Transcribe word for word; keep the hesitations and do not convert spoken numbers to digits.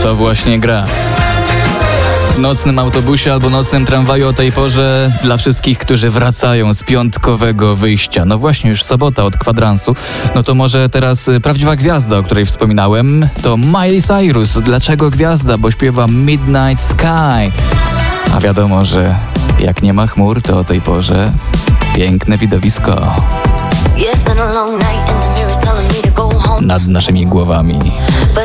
To właśnie gra. W nocnym autobusie albo nocnym tramwaju o tej porze dla wszystkich, którzy wracają z piątkowego wyjścia. No właśnie, już sobota od kwadransu. No to może teraz prawdziwa gwiazda, o której wspominałem, to Miley Cyrus. Dlaczego gwiazda? Bo śpiewa Midnight Sky. A wiadomo, że jak nie ma chmur, to o tej porze piękne widowisko nad naszymi głowami.